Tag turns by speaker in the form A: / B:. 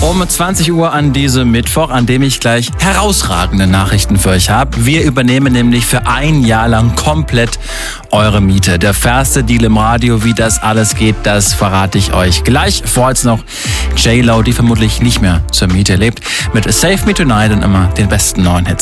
A: Um 20 Uhr an diesem Mittwoch, an dem ich gleich herausragende Nachrichten für euch habe. Wir übernehmen nämlich für ein Jahr lang komplett eure Miete. Der fairste Deal im Radio, wie das alles geht, das verrate ich euch gleich. Vor jetzt noch J-Lo, die vermutlich nicht mehr zur Miete lebt, mit Save Me Tonight und immer den besten neuen Hits.